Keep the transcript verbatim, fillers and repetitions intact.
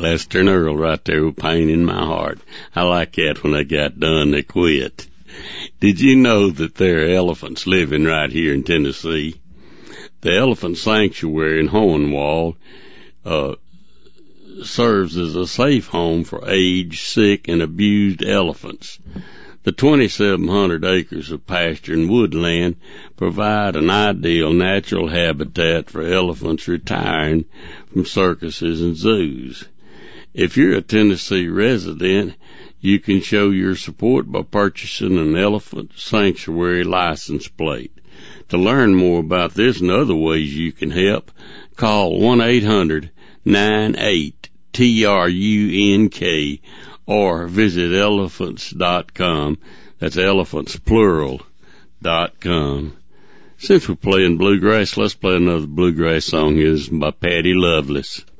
Lester and Earl right there with Pain in My Heart. I like that. When they got done, they quit. Did you know that there are elephants living right here in Tennessee? The Elephant Sanctuary in Hohenwald uh, serves as a safe home for aged, sick, and abused elephants. The twenty-seven hundred acres of pasture and woodland provide an ideal natural habitat for elephants retiring from circuses and zoos. If you're a Tennessee resident, you can show your support by purchasing an Elephant Sanctuary license plate. To learn more about this and other ways you can help, call one eight hundred nine eight T R U N K or visit elephants dot com. That's elephants, plural, dot com. Since we're playing bluegrass, let's play another bluegrass song. It's by Patty Loveless.